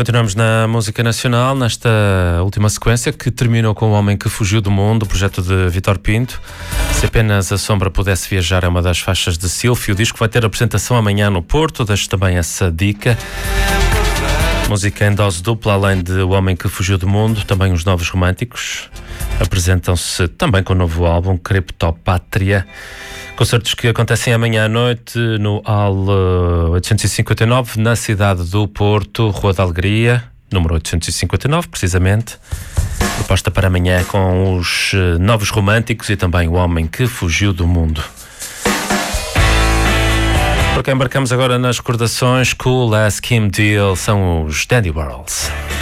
Continuamos na música nacional, nesta última sequência que terminou com O Homem que Fugiu do Mundo, o projeto de Vítor Pinto. Se apenas a sombra pudesse viajar é uma das faixas de Silfio. O disco vai ter apresentação amanhã no Porto, deixo também essa dica. Música em dose dupla, além de O Homem que Fugiu do Mundo, também os Novos Românticos apresentam-se também com o novo álbum Criptopátria. Concertos que acontecem amanhã à noite no Hall 859, na cidade do Porto, Rua da Alegria, número 859, precisamente. Proposta para amanhã com os Novos Românticos e também O Homem que Fugiu do Mundo. Porque embarcamos agora nas recordações. Cool as Kim Deal, são os Dandy Warhols.